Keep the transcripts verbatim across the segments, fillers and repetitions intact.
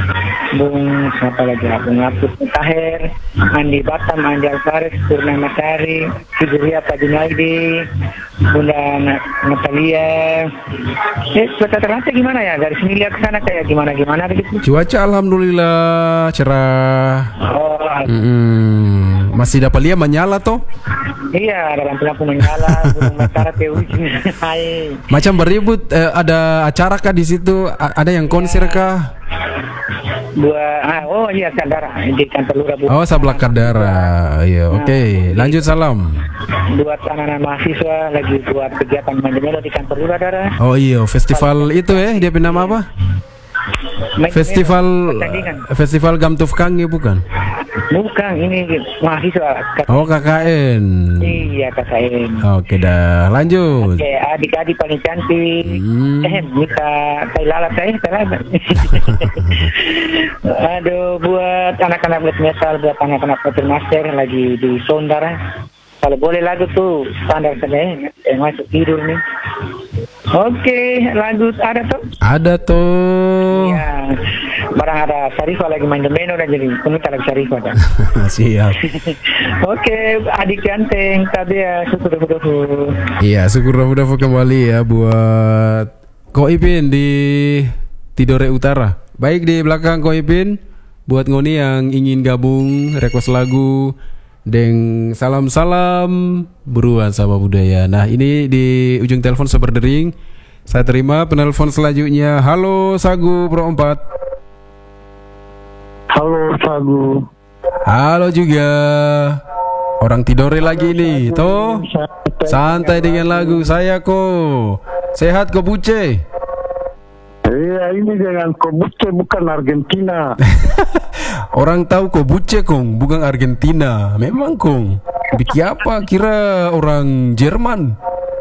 Bung siapa lagi ya? Bung Abdul Tahir, Andi Batam, Andi Alfaris, Purnama Sari, Fiduria Pak Junaidi, Bunda Na- Natalia. Eh, cuaca Ternate gimana ya? Dari sini lihat ke sana kayak gimana-gimana begitu. Cuaca alhamdulillah cerah. Oh, Mm-mm. Masih dapat lihat menyala toh? iya, ada lampu-lampu menyala, burung matara hujan. Hai. Macam beribut, eh, ada acara kah di situ? A- ada yang konser kah? Dua, ah, oh iya Kadara di kantor lurah. Bu. Oh, Sablak Kadara. Iya, oke. Lanjut salam. Buat anak-anak mahasiswa lagi buat kegiatan main-main di kantor lurah Dara. Oh iya, festival itu eh dia nama apa? Main- Festival pertandingan. Festival Gamtuf Kangi bukan? Bukan, ini mahasiswa. K- Oh, K K N. Iya K K N. Oke dah, lanjut. Oke, adik-adik paling cantik. Hmm. Eh, minta kai lalat saya, kai lalat. Aduh, buat anak-anak black metal, buat anak-anak metal master lagi di Sondara. Kalau boleh lagu tuh standar saja, yang masuk tidur nih. Oke, lagu ada tuh? Ada tuh. Iya. Barang ada Syarifah lagi main domino dan jadi peminta lagi Syarifah kan. Siap. Oke, adik ganteng, Tabia, syukur-syukur. Iya, syukur udah kembali ya buat Ko Ipin di Tidore Utara. Baik di belakang Ko Ipin buat ngoni yang ingin gabung request lagu deng salam-salam beruan sama budaya. Nah, ini di ujung telepon seberdering. Saya terima penelpon selanjutnya. Halo Sagu Pro empat. Halo Sagu. Halo juga. Orang tidore lagi nih, toh. Santai dengan lagu saya kok. Sehat kok Buce? Iya, ini dengan Kobuce bukan Argentina. Orang tahu kok Buce kong, bukan Argentina. Memang kong. Bikin apa? Kira orang Jerman.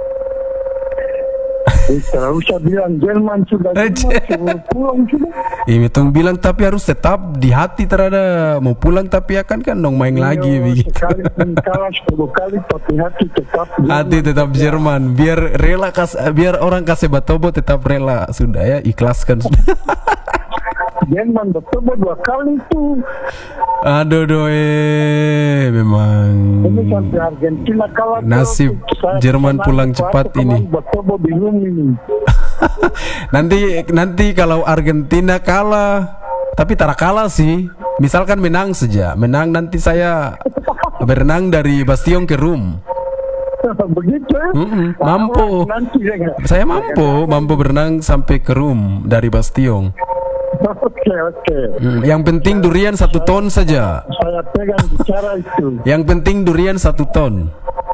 Tidak usah bilang Jerman sudah, Jerman pulang sudah. Ini tong bilang tapi harus tetap di hati terhadap mau pulang tapi akan kan dong main lagi begitu. Sekali pun kalah sepuluh kali tapi hati tetap Jerman. Hati tetap Jerman. Biar rela kas, biar orang kasih batobo tetap rela sudah ya ikhlaskan sudah. Jerman betul dua kali itu. Aduh doe memang. Ini sampai Argentina kalah. Nasib Jerman pulang cepat ini. Betul bingung ini. nanti nanti kalau Argentina kalah, tapi tak kalah sih. Misalkan menang saja, menang nanti saya berenang dari Bastion ke Rum. Begitu ya? Mm-mm, mampu. Nanti ya. Saya mampu, mampu berenang sampai ke Rum dari Bastion. Oke oke. Mm, yang penting durian satu ton saja. Saya pegang bicara itu. Yang penting durian satu ton.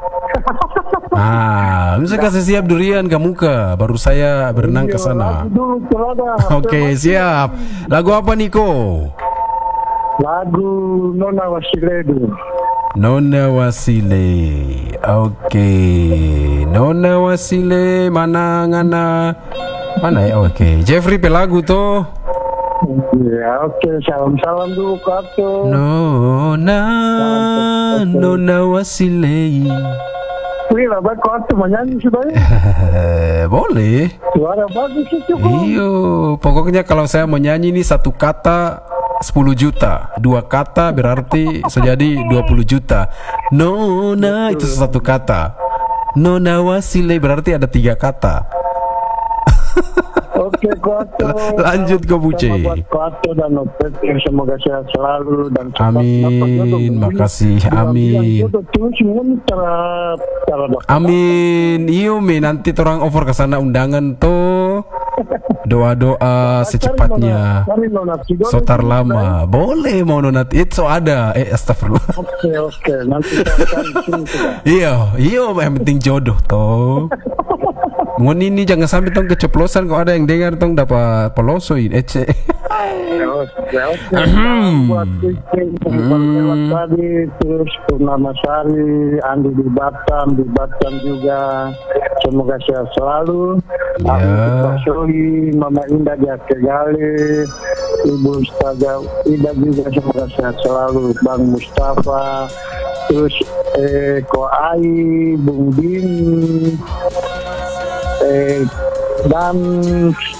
Ah, bisa kasih siap durian ke muka, baru saya berenang ke sana. Oke, siap. Lagu apa Niko? Lagu Nona Wasiledu. Nona Wasile. Oke. Nona Wasile mana ngana? Mana ya? Oke. Jeffrey pelagu tuh. Ya, oke. Salam-salam dulu ke aku. Nona Nona Wasile. Wih, lah kok aku menyanyi sudah ya? Boleh. Suara bagus itu kok. Iyo, pokoknya kalau saya mau nyanyi ini satu kata sepuluh juta, dua kata berarti sejadi dua puluh juta. Nona itu satu kata. Nona Wasile berarti ada tiga kata. Oke, Koto. Lanjut ke Buce. Buat Koto dan Opetir, semoga sehat selalu dan cepat Amin, dapat jodoh. makasih, Dia amin. bilang jodoh terus semua ini cara- cara dapat. Amin. Iyo mi nanti orang over ke sana undangan tuh. Doa-doa secepatnya. Cari Nona Tidore. Sotar lama. Boleh mau nonat itu ada. Eh astagfirullah. Oke, oke. Nanti saya cari sini sudah. Iya, iya yang penting jodoh toh. Ngon ini jangan sampai tong keceplosan kalau ada yang dengar tong dapat pelosoin ece. Oke, oke. Buat Christine, Bang Lewat tadi, terus Purnama Sari, Andi di Batam, di Batam juga. Semoga sehat selalu. Ya. Aku Sohi, Mama Indah di Akegali, Ibu Ustazah Ida juga semoga sehat selalu. Bang Mustafa, terus eh, Ko Ai, Bung Din, eh, dan